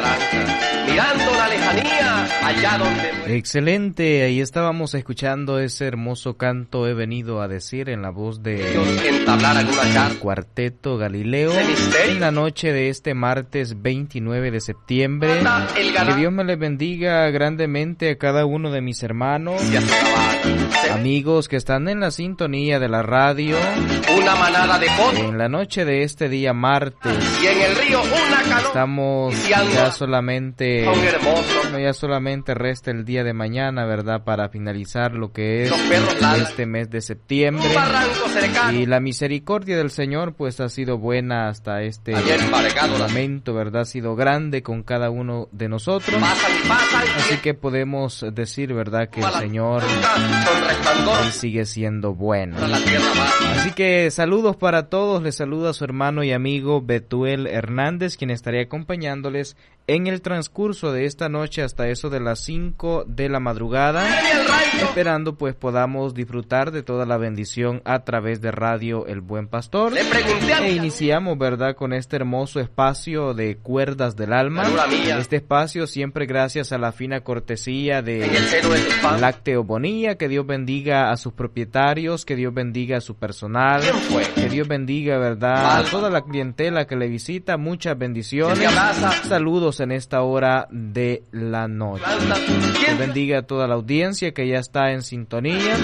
blanca, mirando la lejanía, allá donde... Excelente, ahí estábamos escuchando ese hermoso canto He venido a decir en la voz de Cuarteto Galileo en la noche de este martes 29 de septiembre. Que Dios me les bendiga grandemente a cada uno de mis hermanos, amigos que están en la sintonía de la radio. Una manada de fotos. En la noche de este día martes. Y en el río una calor. Estamos ya solamente resta el día de mañana, ¿verdad? Para finalizar lo que es este mes de septiembre. Y la misericordia del Señor pues ha sido buena hasta este momento, ¿verdad? Ha sido grande con cada uno de nosotros. Así que podemos decir, ¿verdad? Que el Señor Él sigue siendo bueno. Así que saludos para todos, les saluda su hermano y amigo Betuel Hernández, quien estaré acompañándoles en el transcurso de esta noche hasta eso de las 5 de la madrugada, esperando pues podamos disfrutar de toda la bendición a través de Radio El Buen Pastor. E iniciamos, ¿verdad?, con este hermoso espacio de Cuerdas del Alma. Este espacio siempre gracias a la fina cortesía de Lácteo Bonilla. Que Dios bendiga a sus propietarios, que Dios bendiga a su personal, que Dios bendiga, ¿verdad?, a toda la clientela que le visita. Muchas bendiciones. Saludos en esta hora de la noche. Dios bendiga a toda la audiencia que ya está en sintonía.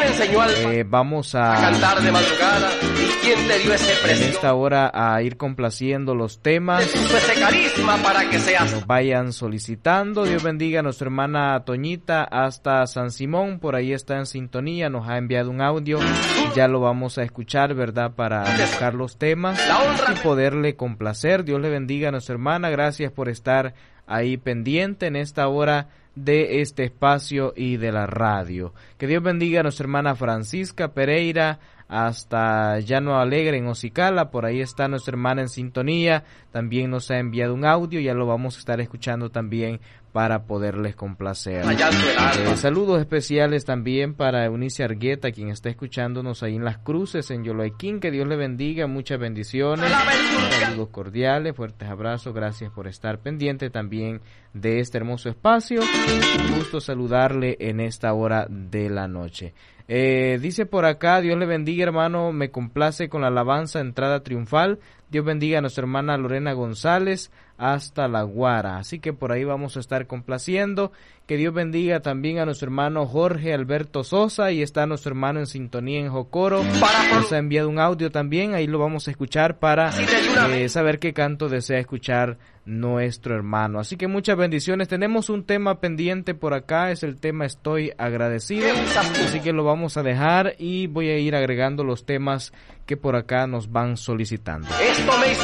Vamos a cantar de madrugada. ¿Y quién te dio ese precio? En esta hora a ir complaciendo los temas. Ese carisma para que seas. Nos vayan solicitando. Dios bendiga a nuestra hermana Toñita hasta San Simón. Por ahí está en sintonía. Nos ha enviado un audio. Ya lo vamos a escuchar, ¿verdad? Para buscar los temas y poderle complacer. Dios le bendiga a nuestra hermana. Gracias por estar ahí pendiente en esta hora de este espacio y de la radio. Que Dios bendiga a nuestra hermana Francisca Pereira hasta Llano Alegre en Ocicala. Por ahí está nuestra hermana en sintonía. También nos ha enviado un audio. Ya lo vamos a estar escuchando también para poderles complacer. Saludos especiales también para Eunice Argueta, quien está escuchándonos ahí en Las Cruces, en Yoloaiquín. Que Dios le bendiga, muchas bendiciones. Saludos cordiales, fuertes abrazos. Gracias por estar pendiente también de este hermoso espacio. Un gusto saludarle en esta hora de la noche. Dice por acá, Dios le bendiga, hermano, me complace con la alabanza Entrada Triunfal. Dios bendiga a nuestra hermana Lorena González hasta La Guara. Así que por ahí vamos a estar complaciendo. Que Dios bendiga también a nuestro hermano Jorge Alberto Sosa, y está nuestro hermano en sintonía en Jocoro. Nos ha enviado un audio también, ahí lo vamos a escuchar para saber qué canto desea escuchar nuestro hermano. Así que muchas bendiciones. Tenemos un tema pendiente por acá, es el tema Estoy Agradecido, así que lo vamos a dejar y voy a ir agregando los temas que por acá nos van solicitando.